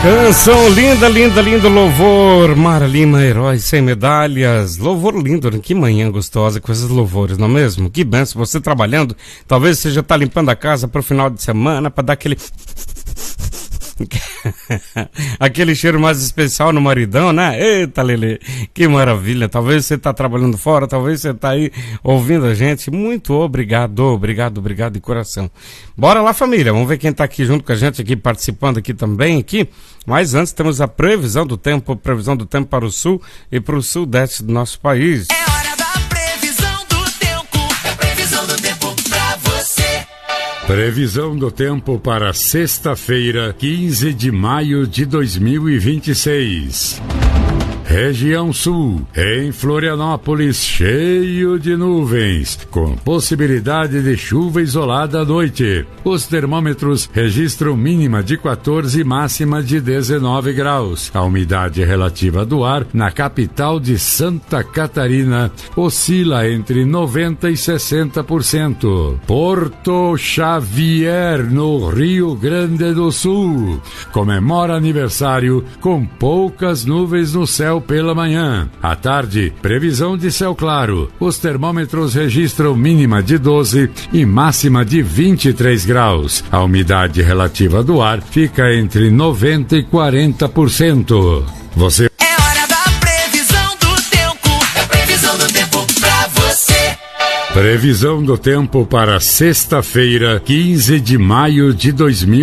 Canção linda, linda, linda, louvor, Mara Lima, Herói Sem Medalhas, louvor lindo, que manhã gostosa com esses louvores, não é mesmo? Que benção, você trabalhando, talvez você já está limpando a casa para o final de semana, para dar aquele... aquele cheiro mais especial no maridão, né? Eita, Lelê, que maravilha. Talvez você está trabalhando fora, talvez você está aí ouvindo a gente. Muito obrigado, obrigado, obrigado de coração. Bora lá, família, vamos ver quem está aqui junto com a gente, aqui participando aqui também, aqui. Mas antes temos a previsão do tempo para o sul e para o sudeste do nosso país. É hora da previsão do tempo, é previsão do tempo pra você. Previsão do tempo para sexta-feira, 15 de maio de 2026. Região Sul, em Florianópolis, cheio de nuvens, com possibilidade de chuva isolada à noite. Os termômetros registram mínima de 14 e máxima de 19 graus. A umidade relativa do ar na capital de Santa Catarina oscila entre 90% e 60%. Porto Xavier, no Rio Grande do Sul, comemora aniversário com poucas nuvens no céu pela manhã. À tarde, previsão de céu claro. Os termômetros registram mínima de 12 e máxima de 23 graus. A umidade relativa do ar fica entre 90% e 40%. Você... É hora da previsão do tempo, é previsão do tempo pra você. Previsão do tempo para sexta-feira, 15 de maio de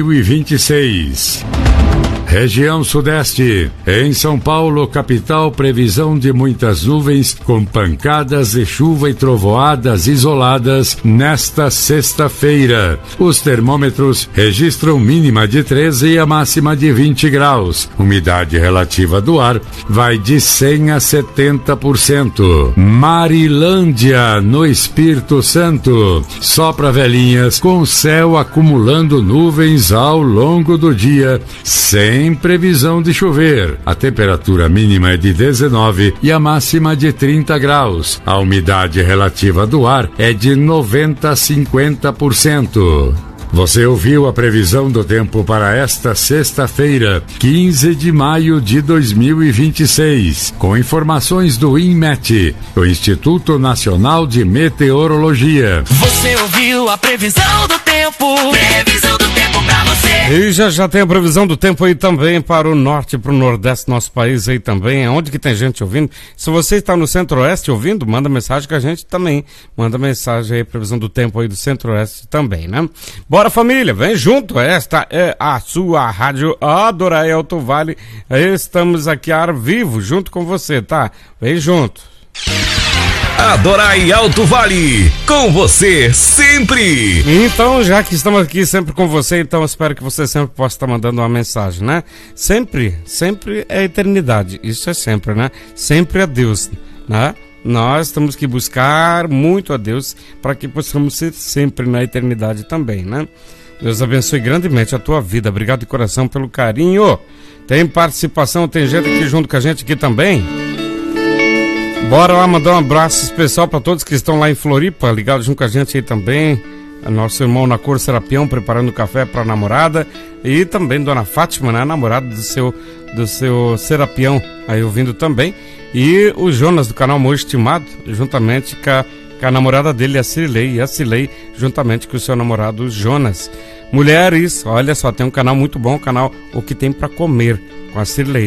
2026. Região Sudeste, em São Paulo, capital, previsão de muitas nuvens com pancadas de chuva e trovoadas isoladas nesta sexta-feira. Os termômetros registram mínima de 13 e a máxima de 20 graus. Umidade relativa do ar vai de 100 a 70%. Marilândia, no Espírito Santo, sopra velhinhas com céu acumulando nuvens ao longo do dia, sem previsão de chover. A temperatura mínima é de 19 e a máxima de 30 graus. A umidade relativa do ar é de 90 a 50%. Você ouviu a previsão do tempo para esta sexta-feira, 15 de maio de 2026, com informações do INMET, o Instituto Nacional de Meteorologia. Você ouviu a previsão do tempo, previsão do tempo pra você. E já tem a previsão do tempo aí também para o norte e para o nordeste do nosso país aí também. Onde que tem gente ouvindo? Se você está no centro-oeste ouvindo, manda mensagem que a gente também manda mensagem aí, previsão do tempo aí do centro-oeste também, né? Bora, família, vem junto, esta é a sua rádio Adorai Alto Vale. Estamos aqui ao vivo junto com você, tá? Vem junto. Adorai Alto Vale, com você sempre. Então, já que estamos aqui sempre com você, então espero que você sempre possa estar mandando uma mensagem, né? Sempre é eternidade, isso é sempre, né? Sempre é Deus, né? Nós temos que buscar muito a Deus para que possamos ser sempre na eternidade também, né? Deus abençoe grandemente a tua vida. Obrigado de coração pelo carinho. Tem participação, tem gente aqui junto com a gente aqui também. Bora lá mandar um abraço especial para todos que estão lá em Floripa, ligados junto com a gente aí também. Nosso irmão na cor Serapião preparando café para a namorada. E também Dona Fátima, né? Namorada do seu Serapião aí ouvindo também. E o Jonas do canal Amor Estimado, juntamente com a namorada dele, a Cirlei. E a Cirlei, juntamente com o seu namorado Jonas. Mulheres, olha só, tem um canal muito bom, o canal O Que Tem Pra Comer, com a Cirlei.